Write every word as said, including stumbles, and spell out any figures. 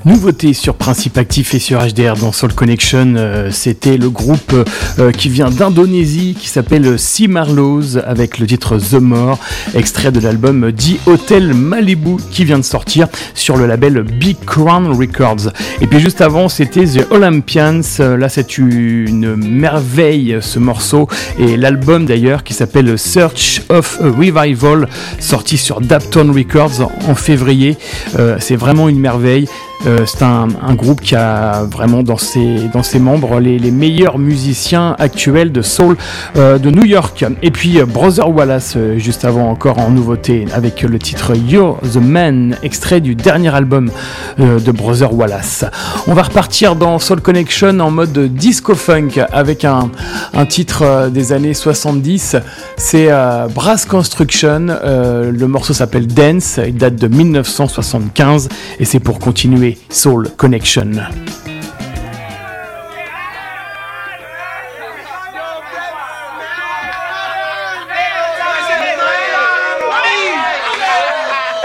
Nouveauté sur Principe Actif et sur H D R dans Soul Connection, euh, c'était le groupe euh, qui vient d'Indonésie qui s'appelle Sea Marlows avec le titre The More, extrait de l'album The Hotel Malibu qui vient de sortir sur le label Big Crown Records. Et puis juste avant c'était The Olympians, euh, là c'est une merveille ce morceau et l'album d'ailleurs qui s'appelle Search of a Revival, sorti sur Daptone Records en février. Euh, c'est vraiment une merveille. Euh, c'est un, un groupe qui a vraiment dans ses, dans ses membres les, les meilleurs musiciens actuels de soul euh, de New York. Et puis euh, Brother Wallace, euh, juste avant encore en nouveauté, avec le titre You're the Man, extrait du dernier album euh, de Brother Wallace. On va repartir dans Soul Connection en mode disco funk avec un, un titre euh, des années soixante-dix. C'est euh, Brass Construction, euh, le morceau s'appelle Dance, il date de dix-neuf cent soixante-quinze et c'est pour continuer Soul Connection.